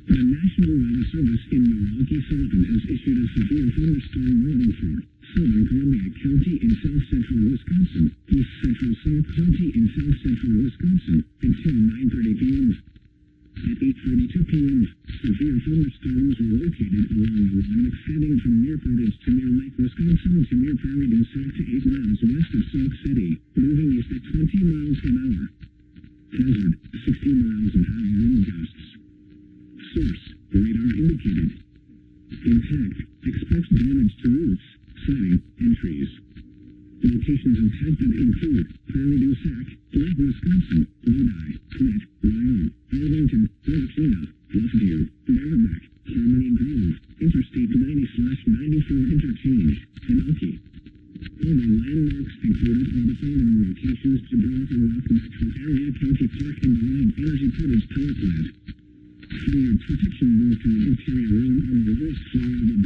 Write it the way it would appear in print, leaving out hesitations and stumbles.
The National Weather Service in Milwaukee-Sullivan has issued a severe thunderstorm warning for southern Columbia County in south-central Wisconsin, east-central South County in south-central Wisconsin, until 9:30 p.m. At 8:42 p.m., severe thunderstorms were located along the line extending from near Portage to near Lake Wisconsin to near Prairie du Sac to 8 miles west of Sauk City, moving east at 20 miles an hour. Hazard, 60 miles an hour wind gusts. Source, radar indicated. Impact, expects damage to roofs, siding, and trees. Locations impacted include Prairie du Sac, Lake Wisconsin, Lodi, Flint, Ryan, Arlington, Burkina, Bluffview, Merrimack, Harmony Grove, Interstate 90/94 Interchange, and Oki. All the landmarks included are the following locations: Gibraltar Rock Metro Area County Park and the Red Energy Portage Power Plant. For your protection, move to an interior room on the lowest floor of the